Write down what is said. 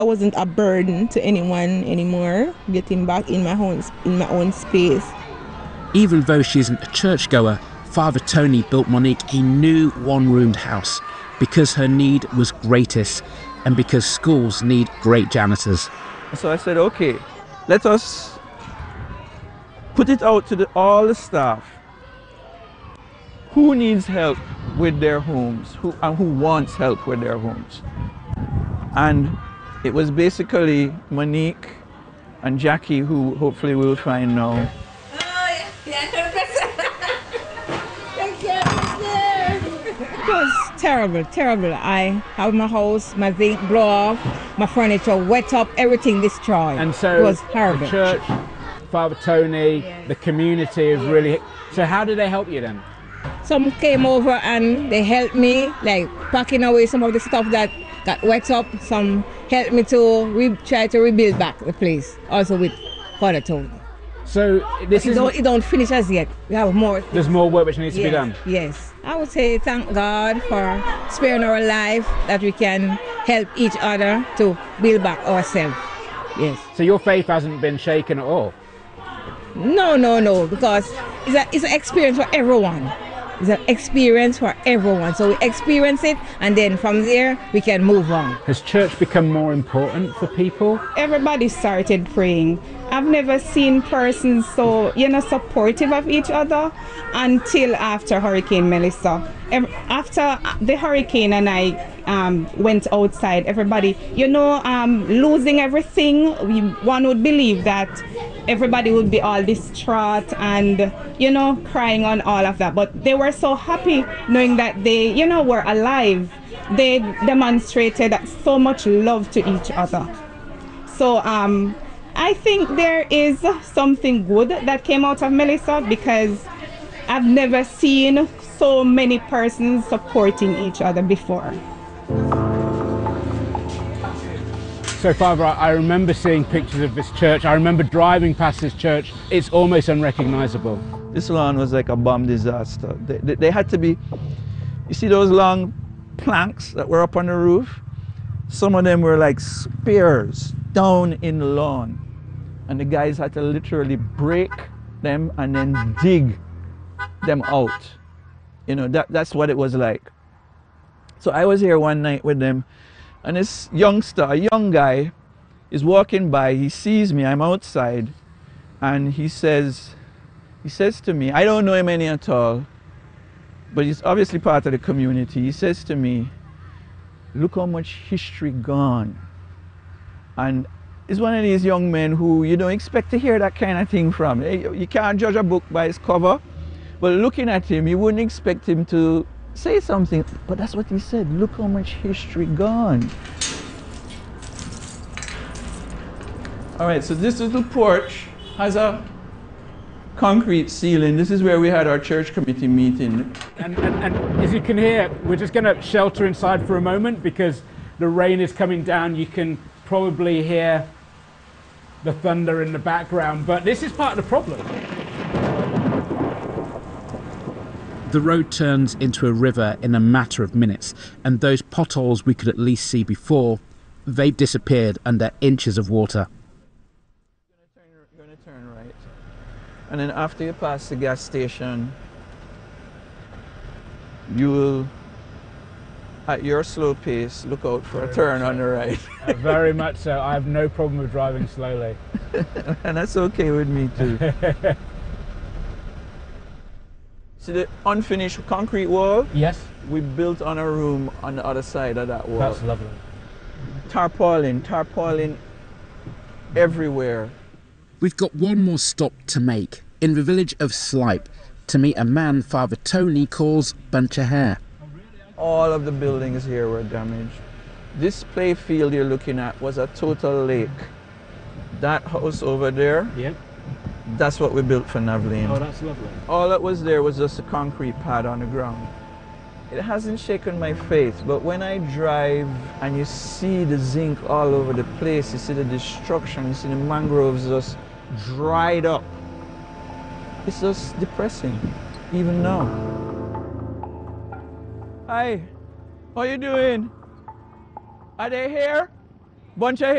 I wasn't a burden to anyone anymore, getting back in my own space. Even though she isn't a churchgoer, Father Tony built Monique a new one-roomed house because her need was greatest and because schools need great janitors. So I said, okay, let us put it out to all the staff. Who needs help with their homes? Who wants help with their homes? And it was basically Monique and Jackie, who hopefully we'll find now. It was terrible, terrible. I have my house, my zinc blow off, my furniture wet up, everything destroyed. And so it was horrible. The church, Father Tony, yes. The community is really... So how did they help you then? Some came over and they helped me, like packing away some of the stuff that got wet up. Some helped me to try to rebuild back the place, also with Father Tony. So this is... It don't finish as yet. We have more. There's more work which needs to be done. Yes. I would say thank God for sparing our life, that we can help each other to build back ourselves. Yes. So your faith hasn't been shaken at all? No, because it's an experience for everyone. It's an experience for everyone. So we experience it, and then from there we can move on. Has church become more important for people? Everybody started praying. I've never seen persons so, supportive of each other until after Hurricane Melissa. After the hurricane and I went outside, everybody, losing everything, one would believe that everybody would be all distraught and, crying on all of that. But they were so happy knowing that they, were alive. They demonstrated so much love to each other. So, I think there is something good that came out of Melissa, because I've never seen so many persons supporting each other before. So Father, I remember seeing pictures of this church. I remember driving past this church. It's almost unrecognizable. This lawn was like a bomb disaster. They had to be, you see those long planks that were up on the roof? Some of them were like spears down in the lawn. And the guys had to literally break them and then dig them out. That's what it was like. So I was here one night with them, and this youngster, a young guy, is walking by. He sees me, I'm outside, and he says to me, I don't know him any at all, but he's obviously part of the community. He says to me, look how much history gone. And he's one of these young men who you don't expect to hear that kind of thing from. You can't judge a book by its cover, but looking at him, you wouldn't expect him to say something. But that's what he said, look how much history gone. All right, so this little porch has a concrete ceiling. This is where we had our church committee meeting. And as you can hear, we're just going to shelter inside for a moment because the rain is coming down. You can probably hear the thunder in the background, but this is part of the problem. The road turns into a river in a matter of minutes, and those potholes we could at least see before, they've disappeared under inches of water. You're going to turn right. And then after you pass the gas station, you will, at your slow pace, look out for a turn on the right. Very much so. I have no problem with driving slowly. And that's okay with me too. See the unfinished concrete wall? Yes. We built on a room on the other side of that wall. That's lovely. Tarpaulin everywhere. We've got one more stop to make, in the village of Slipe, to meet a man Father Tony calls Bunch of Hair. All of the buildings here were damaged. This play field you're looking at was a total lake. That house over there, Yep. that's what we built for Navleen. Oh, that's lovely. All that was there was just a concrete pad on the ground. It hasn't shaken my faith, but when I drive and you see the zinc all over the place, you see the destruction, you see the mangroves just dried up, it's just depressing, even now. Hi, how you doing? Are they here? bunch of